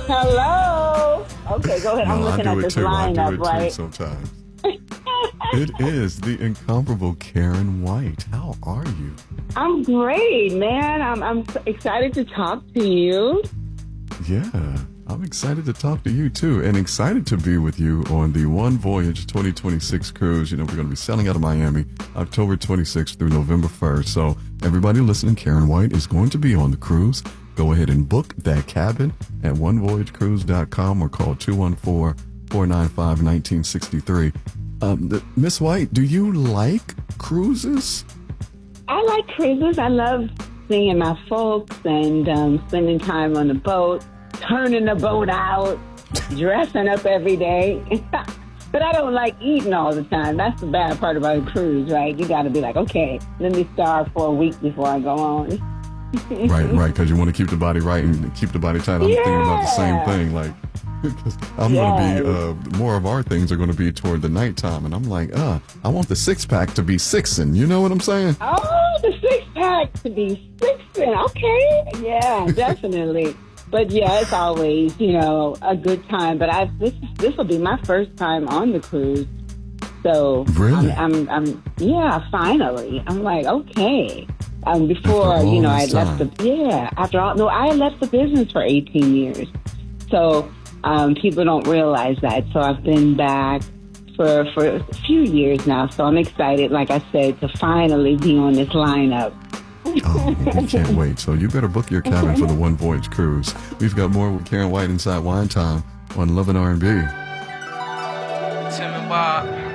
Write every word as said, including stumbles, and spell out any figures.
Hello. Okay, go ahead. No, I'm I looking do at it this too. I do lineup, it too right? sometimes. It is the incomparable Karen White. How are you? I'm great, man. I'm I'm so excited to talk to you. Yeah, I'm excited to talk to you too, and excited to be with you on the One Voyage twenty twenty-six cruise. You know, we're going to be sailing out of Miami October twenty-sixth through November first. So everybody listening, Karen White is going to be on the cruise. Go ahead and book that cabin at one voyage cruise dot com or call two one four, four nine five, one nine six three. Um, the, Miss White, do you like cruises? I like cruises. I love seeing my folks and um, spending time on the boat, turning the boat out, dressing up every day. But I don't like eating all the time. That's the bad part about a cruise, right? You got to be like, okay, let me starve for a week before I go on. Right, right, because you want to keep the body right and keep the body tight. I'm Yeah. thinking about the same thing. Like, because I'm Yes. going to be, uh, more of our things are going to be toward the nighttime. And I'm like, uh, I want the six pack to be sixing. You know what I'm saying? Oh, the six pack to be sixteen. Okay. Yeah, definitely. But yeah, it's always, you know, a good time. But I this this will be my first time on the cruise. So Really? I'm, I'm, I'm yeah, finally. I'm like, okay. Um, before, After all you know, I this left time. the, yeah, after all, no, I left the business for eighteen years. So, um, people don't realize that. So I've been back for, for a few years now. So I'm excited, like I said, to finally be on this lineup. Oh, we can't wait. So you better book your cabin for the One Voyage cruise. We've got more with Karen White inside Wine Time on Love and R and B. Tim and Bob.